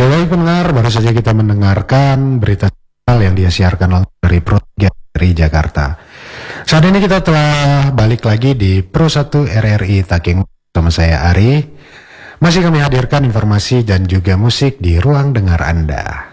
Ya baik pendengar, baru saja kita mendengarkan berita yang dia siarkan dari Pro 3 dari Jakarta. Saat ini kita telah balik lagi di Pro 1 RRI Taking sama saya Ari. Masih kami hadirkan informasi dan juga musik di ruang dengar Anda.